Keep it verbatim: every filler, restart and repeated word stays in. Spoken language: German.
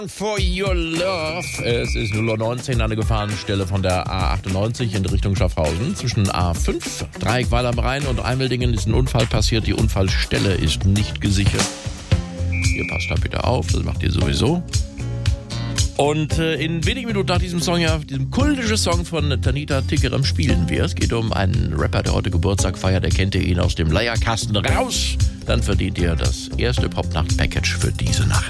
For Your Love. Es ist null Uhr neunzehn an der Gefahrenstelle von der A achtundneunzig in Richtung Schaffhausen. Zwischen A fünf, Dreieck Weiler am Rhein und Eimeldingen ist ein Unfall passiert. Die Unfallstelle ist nicht gesichert. Ihr passt da bitte auf, das macht ihr sowieso. Und äh, in wenigen Minuten nach diesem Song, ja, diesem kultischen Song von Tanita Tickerem spielen wir. Es geht um einen Rapper, der heute Geburtstag feiert. Der kennt ihr ihn aus dem Leierkasten raus. Dann verdient ihr das erste Popnacht-Package für diese Nacht.